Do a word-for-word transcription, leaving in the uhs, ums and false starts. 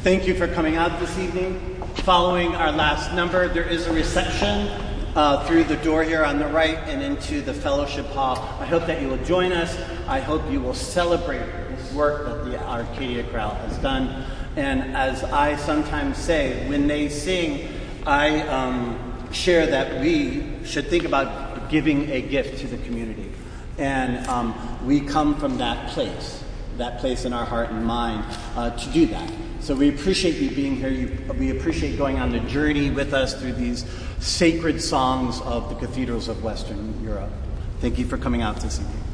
Thank you for coming out this evening. Following our last number, there is a reception uh, through the door here on the right and into the fellowship hall. I hope that you will join us. I hope you will celebrate this work that the Arcadia Chorale has done. And as I sometimes say, when they sing, I um, share that we should think about giving a gift to the community. And um, we come from that place, that place in our heart and mind uh, to do that. So we appreciate you being here. You, we appreciate going on the journey with us through these sacred songs of the cathedrals of Western Europe. Thank you for coming out this evening.